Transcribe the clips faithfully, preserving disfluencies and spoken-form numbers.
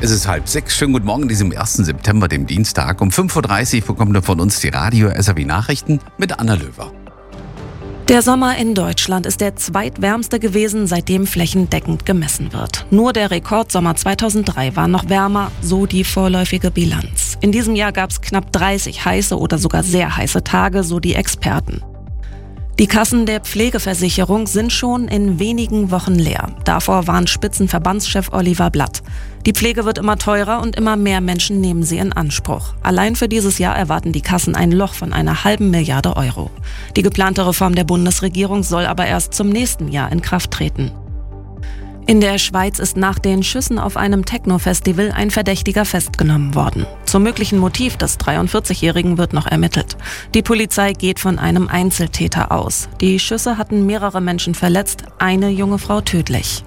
Es ist halb sechs. Schönen guten Morgen an diesem ersten September, dem Dienstag. Um fünf Uhr dreißig bekommt ihr von uns die Radio-S R W-Nachrichten mit Anna Löwer. Der Sommer in Deutschland ist der zweitwärmste gewesen, seitdem flächendeckend gemessen wird. Nur der Rekordsommer zweitausenddrei war noch wärmer, so die vorläufige Bilanz. In diesem Jahr gab es knapp dreißig heiße oder sogar sehr heiße Tage, so die Experten. Die Kassen der Pflegeversicherung sind schon in wenigen Wochen leer. Davor warnt Spitzenverbandschef Oliver Blatt. Die Pflege wird immer teurer und immer mehr Menschen nehmen sie in Anspruch. Allein für dieses Jahr erwarten die Kassen ein Loch von einer halben Milliarde Euro. Die geplante Reform der Bundesregierung soll aber erst zum nächsten Jahr in Kraft treten. In der Schweiz ist nach den Schüssen auf einem Techno-Festival ein Verdächtiger festgenommen worden. Zum möglichen Motiv des dreiundvierzigjährigen wird noch ermittelt. Die Polizei geht von einem Einzeltäter aus. Die Schüsse hatten mehrere Menschen verletzt, eine junge Frau tödlich.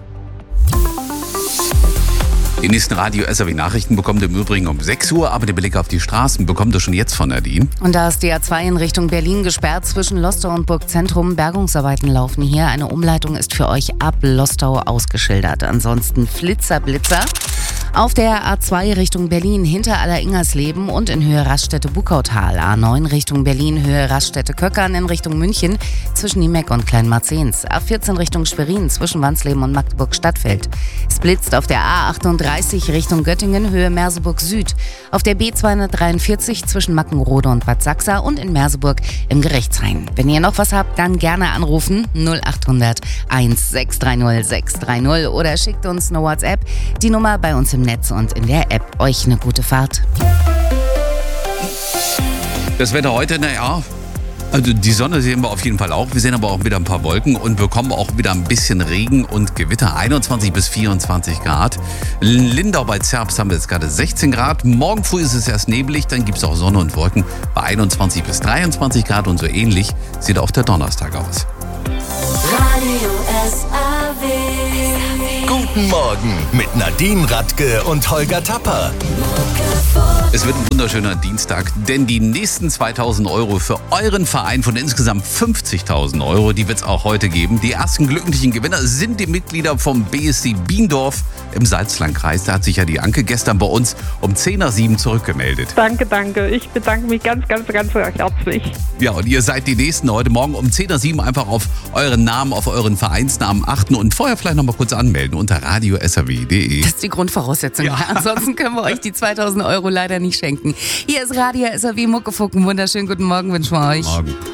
Die nächsten Radio-S R W-Nachrichten bekommt ihr im Übrigen um sechs Uhr, aber den Blick auf die Straßen bekommt ihr schon jetzt von Nadine. Und da ist die A zwei in Richtung Berlin gesperrt zwischen Lostau und Burgzentrum. Bergungsarbeiten laufen hier. Eine Umleitung ist für euch ab Lostau ausgeschildert. Ansonsten Flitzer, Blitzer. Auf der A zwei Richtung Berlin hinter Aller-Ingersleben und in Höhe Raststätte-Buckautal. A neun Richtung Berlin, Höhe Raststätte-Köckern in Richtung München zwischen Niemeck und Kleinmarzens. A vierzehn Richtung Schwerin zwischen Wansleben und Magdeburg-Stadtfeld. Es blitzt auf der A achtunddreißig Richtung Göttingen, Höhe Merseburg Süd. Auf der B zweihundertdreiundvierzig zwischen Mackenrode und Bad Sachsa und in Merseburg im Gerechtshain. Wenn ihr noch was habt, dann gerne anrufen null achthundert sechshundertsechs dreißig sechs dreißig oder schickt uns eine WhatsApp. Die Nummer bei uns im Netz und in der App. Euch eine gute Fahrt. Das Wetter heute, naja, also die Sonne sehen wir auf jeden Fall auch. Wir sehen aber auch wieder ein paar Wolken und bekommen auch wieder ein bisschen Regen und Gewitter. einundzwanzig bis vierundzwanzig Grad. In Lindau bei Zerbst haben wir jetzt gerade sechzehn Grad. Morgen früh ist es erst neblig, dann gibt es auch Sonne und Wolken bei einundzwanzig bis dreiundzwanzig Grad und so ähnlich sieht auch der Donnerstag aus. Radio S R W. Guten Morgen mit Nadine Radke und Holger Tapper. Es wird ein wunderschöner Dienstag, denn die nächsten zweitausend Euro für euren Verein von insgesamt fünfzigtausend Euro, die wird es auch heute geben. Die ersten glücklichen Gewinner sind die Mitglieder vom B S C Biendorf im Salzlandkreis. Da hat sich ja die Anke gestern bei uns um zehn nach sieben zurückgemeldet. Danke, danke. Ich bedanke mich ganz, ganz, ganz herzlich. Ja, und ihr seid die Nächsten heute Morgen um zehn nach sieben einfach auf euren Namen, auf euren Vereinsnamen achten und vorher vielleicht noch mal kurz anmelden unter radio s r w punkt d e. Das ist die Grundvoraussetzung. Ja. Ansonsten können wir euch die zweitausend Euro leider nicht schenken. Hier ist Radio S R W Muckefuck. Wunderschönen guten Morgen wünschen wir euch. Morgen.